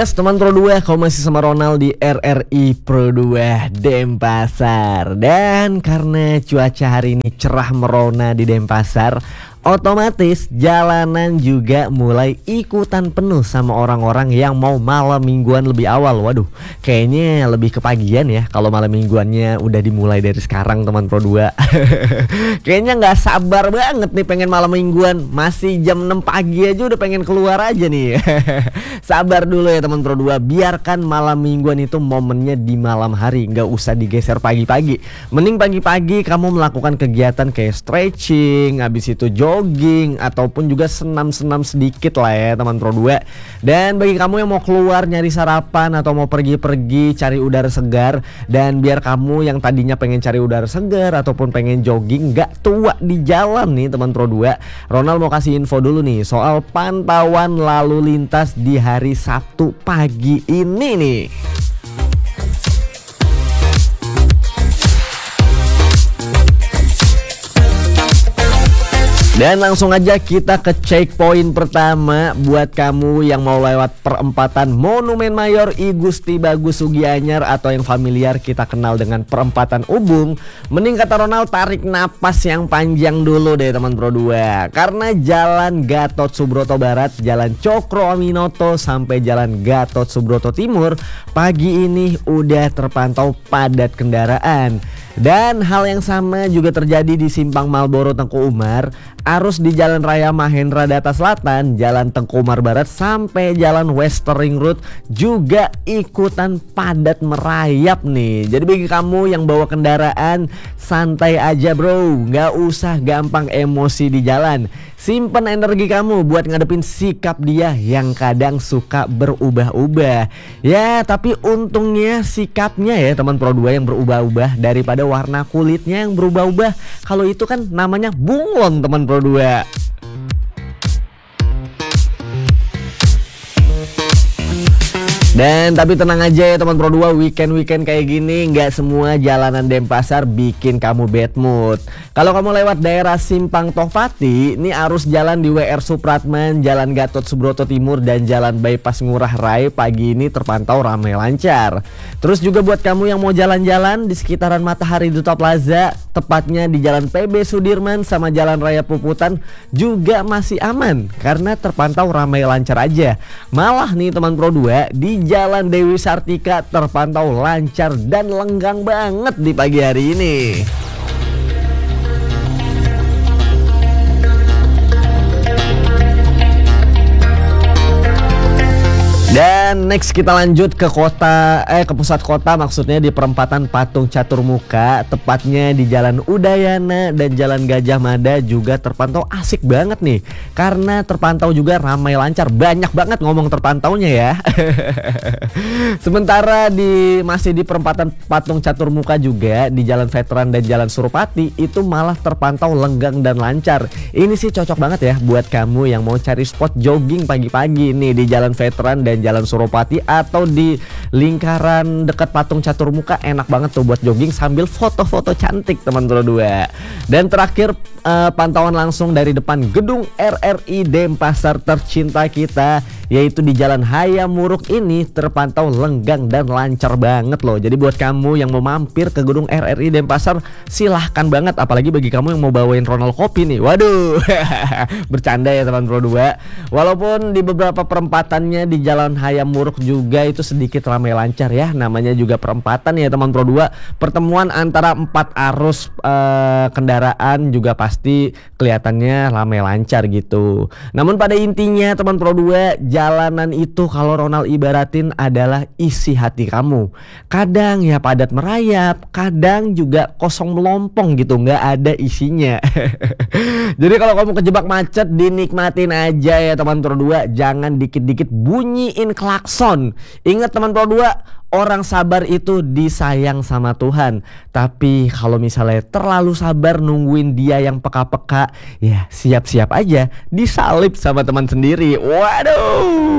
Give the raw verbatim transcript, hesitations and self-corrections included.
Yes, teman Pro dua, kau masih sama Ronald di R R I Pro dua Denpasar. Dan karena cuaca hari ini cerah merona di Denpasar, otomatis jalanan juga mulai ikutan penuh sama orang-orang yang mau malam mingguan lebih awal. Waduh, kayaknya lebih kepagian ya kalau malam mingguannya udah dimulai dari sekarang, teman Pro dua. Kayaknya nggak sabar banget nih pengen malam mingguan. Masih jam enam pagi aja udah pengen keluar aja nih. Sabar dulu ya teman Pro dua, biarkan malam mingguan itu momennya di malam hari, nggak usah digeser pagi-pagi. Mending pagi-pagi kamu melakukan kegiatan kayak stretching, habis itu jogging, ataupun juga senam-senam sedikit lah ya teman Pro dua. Dan bagi kamu yang mau keluar nyari sarapan atau mau pergi-pergi cari udara segar, dan biar kamu yang tadinya pengen cari udara segar ataupun pengen jogging nggak tua di jalan nih teman Pro dua, Ronald mau kasih info dulu nih soal pantauan lalu lintas di hari Sabtu pagi ini nih. Dan langsung aja kita ke checkpoint pertama buat kamu yang mau lewat perempatan Monumen Mayor I Gusti Bagus Sugianyar atau yang familiar kita kenal dengan perempatan Ubung. Mending kata Ronald tarik napas yang panjang dulu deh teman Pro dua, karena Jalan Gatot Subroto Barat, Jalan Cokro Aminoto sampai Jalan Gatot Subroto Timur pagi ini udah terpantau padat kendaraan. Dan hal yang sama juga terjadi di Simpang Malboro Tengku Umar. Arus di Jalan Raya Mahendra Data Selatan, Jalan Tengku Umar Barat sampai Jalan Western Ring Road juga ikutan padat merayap nih. Jadi bagi kamu yang bawa kendaraan, santai aja bro, nggak usah gampang emosi di jalan. Simpen energi kamu buat ngadepin sikap dia yang kadang suka berubah-ubah. Ya tapi untungnya sikapnya ya teman Pro dua yang berubah-ubah daripada warna kulitnya yang berubah-ubah. Kalau itu kan namanya bunglon teman Pro dua. Dan tapi tenang aja ya teman Pro dua, weekend-weekend kayak gini nggak semua jalanan Denpasar bikin kamu bad mood. Kalau kamu lewat daerah Simpang Tohpati, ini arus jalan di W R Supratman, Jalan Gatot Subroto Timur dan Jalan Bypass Ngurah Rai pagi ini terpantau ramai lancar. Terus juga buat kamu yang mau jalan-jalan di sekitaran Matahari Duta Plaza, tepatnya di Jalan P B Sudirman sama Jalan Raya Puputan juga masih aman karena terpantau ramai lancar aja. Malah nih teman Pro dua, di Jalan Dewi Sartika terpantau lancar dan lenggang banget di pagi hari ini. Dan next kita lanjut ke kota eh ke pusat kota, maksudnya di perempatan Patung Catur Muka, tepatnya di Jalan Udayana dan Jalan Gajah Mada juga terpantau asik banget nih karena terpantau juga ramai lancar. Banyak banget ngomong terpantaunya ya. Sementara di masih di perempatan Patung Catur Muka juga di Jalan Veteran dan Jalan Suropati itu malah terpantau lenggang dan lancar. Ini sih cocok banget ya buat kamu yang mau cari spot jogging pagi-pagi nih di Jalan Veteran dan Jalan Suropati atau di lingkaran dekat Patung Catur Muka. Enak banget tuh buat jogging sambil foto-foto cantik teman Pro dua. Dan terakhir uh, pantauan langsung dari depan gedung R R I Denpasar tercinta kita, yaitu di Jalan Hayam Muruk ini terpantau lenggang dan lancar banget loh. Jadi buat kamu yang mau mampir ke gedung R R I Denpasar silahkan banget, apalagi bagi kamu yang mau bawain Ronald kopi nih. Waduh. Bercanda ya teman Pro dua. Walaupun di beberapa perempatannya di Jalan Hayam Muruk juga itu sedikit ramai lancar ya, namanya juga perempatan ya teman Pro dua. Pertemuan antara empat arus uh, kendaraan juga pasti kelihatannya ramai lancar gitu. Namun pada intinya teman Pro dua, jalanan itu kalau Ronald ibaratin adalah isi hati kamu. Kadang ya padat merayap, kadang juga kosong melompong gitu, nggak ada isinya. Jadi kalau kamu kejebak macet, dinikmatin aja ya teman Pro dua, jangan dikit-dikit bunyiin klakson. Ingat teman Pro dua, orang sabar itu disayang sama Tuhan. Tapi kalau misalnya terlalu sabar nungguin dia yang peka-peka, ya siap-siap aja disalib sama teman sendiri. Waduh.